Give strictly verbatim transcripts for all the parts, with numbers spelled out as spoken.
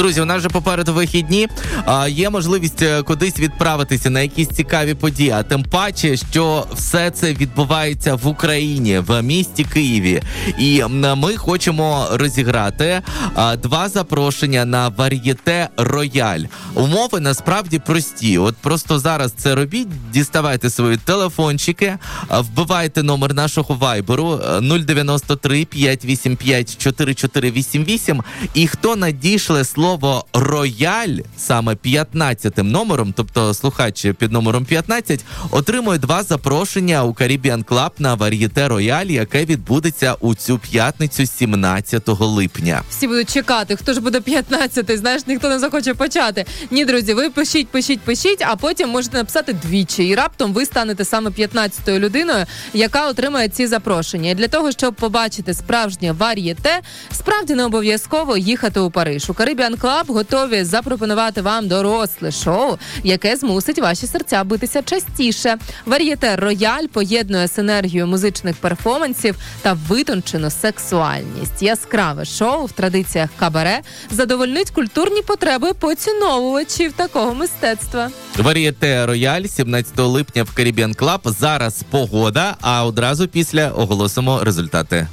Друзі, у нас вже попереду вихідні. А, є можливість кудись відправитися на якісь цікаві події. А тим паче, що все це відбувається в Україні, в місті Києві. І ми хочемо розіграти а, два запрошення на Вар'єте Рояль. Умови насправді прості. От просто зараз це робіть, діставайте свої телефончики, вбивайте номер нашого вайберу нуль дев'яносто три п'ять вісім п'ять чотири чотири вісім вісім, і хто надійшле слово «Рояль» саме п'ятнадцятим номером, тобто слухач під номером п'ятнадцять, отримує два запрошення у Caribbean Club на Вар'єте Рояль, яке відбудеться у цю п'ятницю сімнадцятого липня. Всі будуть чекати, хто ж буде п'ятнадцятий, знаєш, ніхто не захоче почати. Ні, друзі, ви пишіть, пишіть, пишіть, а потім можете написати двічі, і раптом ви станете саме п'ятнадцятою людиною, яка отримає ці запрошення. І для того, щоб побачити справжнє Вар'єте, справді не обов'язково їхати у Париж. У Caribbean Club готові запропонувати вам доросле шоу, яке змусить ваші серця битися частіше. Вар'єте Рояль поєднує синергію музичних перформансів та витончену сексуальність. Яскраве шоу в традиціях кабаре задовольнить культурні потреби поціновувачів такого мистецтва. Вар'єте Рояль сімнадцятого липня в Caribbean Club. Зараз погода, а одразу після оголосимо результати.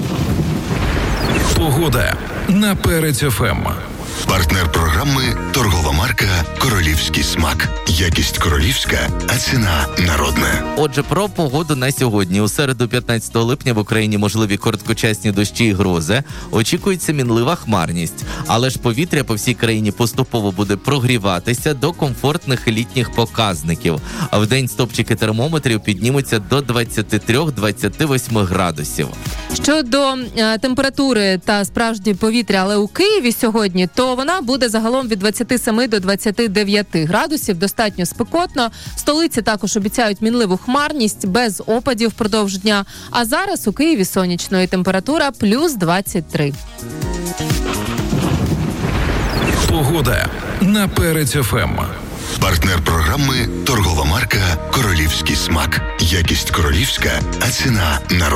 Погода на Перець еф ем. Партнер програми – торгова марка «Королівський смак». Якість королівська, а ціна народна. Отже, про погоду на сьогодні. У середу п'ятнадцятого липня в Україні можливі короткочасні дощі і грози. Очікується мінлива хмарність. Але ж повітря по всій країні поступово буде прогріватися до комфортних літніх показників. А вдень стопчики термометрів піднімуться до двадцять три - двадцять вісім градусів. Щодо е, температури та справжньої повітря, але у Києві сьогодні, то вона буде загалом від двадцять сім до двадцять дев'ять градусів, достатньо спекотно. В столиці також обіцяють мінливу хмарність, без опадів впродовж дня. А зараз у Києві сонячно і температура плюс двадцять три. Погода на Перець еф ем. Партнер програми – торгова марка «Королівський смак». Якість королівська, а ціна народна.